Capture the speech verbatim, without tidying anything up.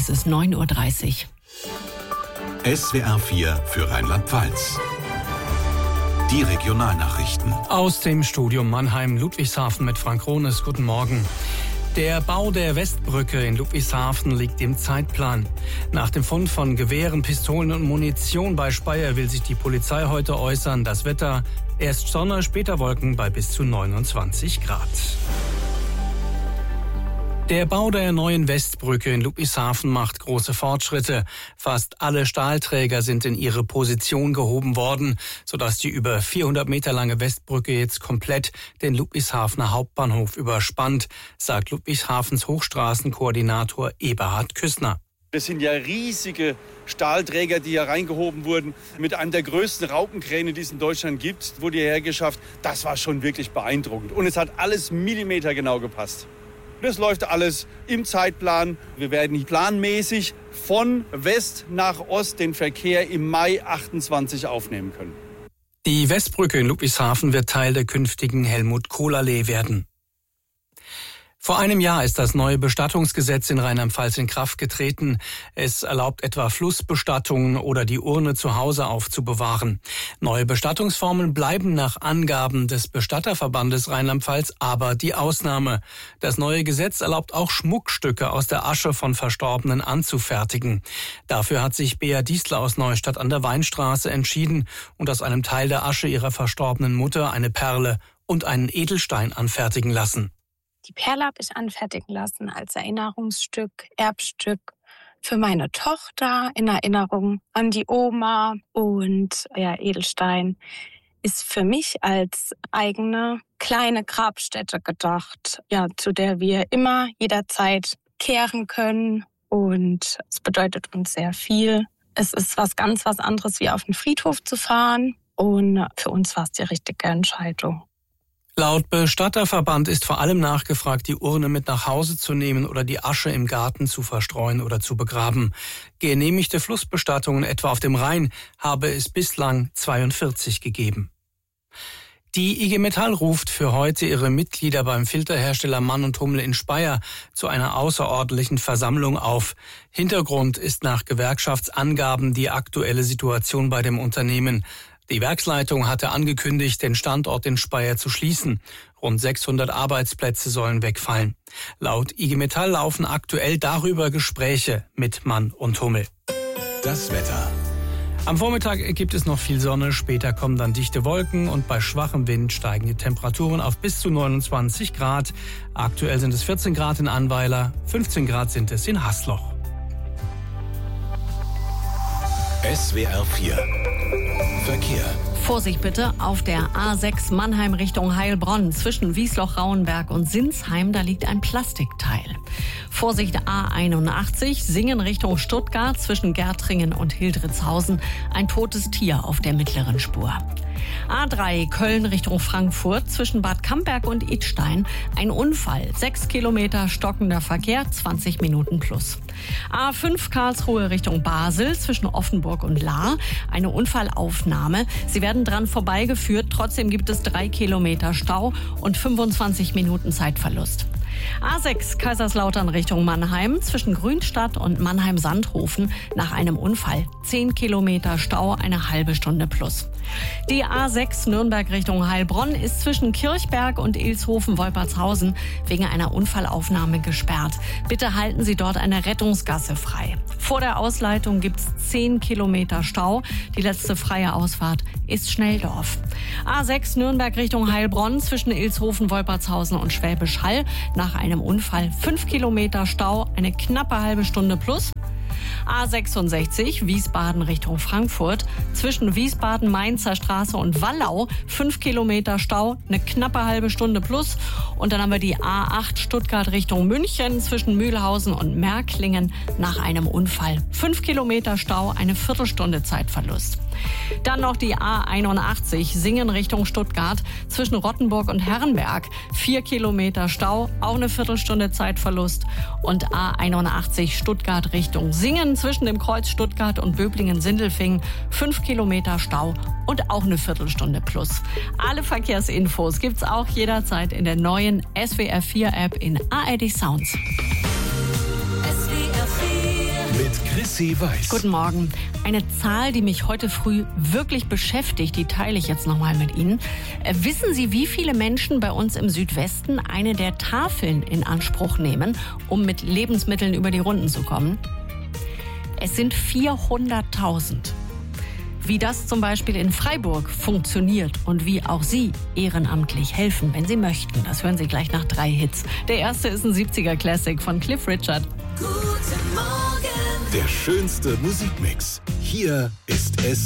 ist es neun Uhr dreißig. S W R vier für Rheinland-Pfalz. Die Regionalnachrichten. Aus dem Studio Mannheim, Ludwigshafen mit Frank Rohnes. Guten Morgen. Der Bau der Westbrücke in Ludwigshafen liegt im Zeitplan. Nach dem Fund von Gewehren, Pistolen und Munition bei Speyer will sich die Polizei heute äußern. Das Wetter: erst Sonne, später Wolken bei bis zu neunundzwanzig Grad. Der Bau der neuen Westbrücke in Ludwigshafen macht große Fortschritte. Fast alle Stahlträger sind in ihre Position gehoben worden, sodass die über vierhundert Meter lange Westbrücke jetzt komplett den Ludwigshafener Hauptbahnhof überspannt, sagt Ludwigshafens Hochstraßenkoordinator Eberhard Küssner. Das sind ja riesige Stahlträger, die hier reingehoben wurden, mit einem der größten Raupenkräne, die es in Deutschland gibt, wurde hierher geschafft. Das war schon wirklich beeindruckend. Und es hat alles millimetergenau gepasst. Das läuft alles im Zeitplan. Wir werden planmäßig von West nach Ost den Verkehr im Mai achtundzwanzig aufnehmen können. Die Westbrücke in Ludwigshafen wird Teil der künftigen Helmut-Kohl-Allee werden. Vor einem Jahr ist das neue Bestattungsgesetz in Rheinland-Pfalz in Kraft getreten. Es erlaubt etwa Flussbestattungen oder die Urne zu Hause aufzubewahren. Neue Bestattungsformen bleiben nach Angaben des Bestatterverbandes Rheinland-Pfalz aber die Ausnahme. Das neue Gesetz erlaubt auch Schmuckstücke aus der Asche von Verstorbenen anzufertigen. Dafür hat sich Bea Diesler aus Neustadt an der Weinstraße entschieden und aus einem Teil der Asche ihrer verstorbenen Mutter eine Perle und einen Edelstein anfertigen lassen. Die Perle habe ich anfertigen lassen als Erinnerungsstück, Erbstück für meine Tochter in Erinnerung an die Oma. Und ja, Edelstein ist für mich als eigene kleine Grabstätte gedacht, ja, zu der wir immer jederzeit kehren können. Und es bedeutet uns sehr viel. Es ist was ganz was anderes, wie auf den Friedhof zu fahren. Und für uns war es die richtige Entscheidung. Laut Bestatterverband ist vor allem nachgefragt, die Urne mit nach Hause zu nehmen oder die Asche im Garten zu verstreuen oder zu begraben. Genehmigte Flussbestattungen etwa auf dem Rhein habe es bislang zweiundvierzig gegeben. Die I G Metall ruft für heute ihre Mitglieder beim Filterhersteller Mann und Hummel in Speyer zu einer außerordentlichen Versammlung auf. Hintergrund ist nach Gewerkschaftsangaben die aktuelle Situation bei dem Unternehmen. Die Werksleitung hatte angekündigt, den Standort in Speyer zu schließen. Rund sechshundert Arbeitsplätze sollen wegfallen. Laut I G Metall laufen aktuell darüber Gespräche mit Mann und Hummel. Das Wetter. Am Vormittag gibt es noch viel Sonne, später kommen dann dichte Wolken und bei schwachem Wind steigen die Temperaturen auf bis zu neunundzwanzig Grad. Aktuell sind es vierzehn Grad in Annweiler, fünfzehn Grad sind es in Hasloch. S W R vier Verkehr. Vorsicht bitte auf der A sechs Mannheim Richtung Heilbronn zwischen Wiesloch-Rauenberg und Sinsheim, da liegt ein Plastikteil. Vorsicht A einundachtzig Singen Richtung Stuttgart zwischen Gärtringen und Hildritzhausen, ein totes Tier auf der mittleren Spur. A drei Köln Richtung Frankfurt zwischen Bad Camberg und Idstein, ein Unfall, sechs Kilometer stockender Verkehr, zwanzig Minuten plus. A fünf Karlsruhe Richtung Basel zwischen Offenburg und Lahr, eine Unfallaufnahme. Sie werden dran vorbeigeführt, trotzdem gibt es drei Kilometer Stau und fünfundzwanzig Minuten Zeitverlust. A sechs Kaiserslautern Richtung Mannheim zwischen Grünstadt und Mannheim-Sandhofen nach einem Unfall. zehn Kilometer Stau, eine halbe Stunde plus. Die A sechs Nürnberg Richtung Heilbronn ist zwischen Kirchberg und Ilshofen-Wolpertshausen wegen einer Unfallaufnahme gesperrt. Bitte halten Sie dort eine Rettungsgasse frei. Vor der Ausleitung gibt es zehn Kilometer Stau. Die letzte freie Ausfahrt ist Schnelldorf. A sechs Nürnberg Richtung Heilbronn zwischen Ilshofen-Wolpertshausen und Schwäbisch Hall nach einem Unfall fünf Kilometer Stau, eine knappe halbe Stunde plus. A sechsundsechzig Wiesbaden Richtung Frankfurt zwischen Wiesbaden-Mainzer Straße und Wallau fünf Kilometer Stau, eine knappe halbe Stunde plus. Und dann haben wir die A acht Stuttgart Richtung München zwischen Mühlhausen und Märklingen nach einem Unfall fünf Kilometer Stau, eine Viertelstunde Zeitverlust. Dann noch die A einundachtzig Singen Richtung Stuttgart zwischen Rottenburg und Herrenberg. vier Kilometer Stau, auch eine Viertelstunde Zeitverlust. Und A einundachtzig Stuttgart Richtung Singen zwischen dem Kreuz Stuttgart und Böblingen-Sindelfingen. fünf Kilometer Stau und auch eine Viertelstunde plus. Alle Verkehrsinfos gibt's auch jederzeit in der neuen S W R vier App in A R D Sounds. S W R vier Mit Chrissy Weiß. Guten Morgen. Eine Zahl, die mich heute früh wirklich beschäftigt, die teile ich jetzt nochmal mit Ihnen. Äh, wissen Sie, wie viele Menschen bei uns im Südwesten eine der Tafeln in Anspruch nehmen, um mit Lebensmitteln über die Runden zu kommen? Es sind vierhunderttausend. Wie das zum Beispiel in Freiburg funktioniert und wie auch Sie ehrenamtlich helfen, wenn Sie möchten, das hören Sie gleich nach drei Hits. Der erste ist ein siebziger-Classic von Cliff Richard. Guten Morgen. Der schönste Musikmix. Hier ist es.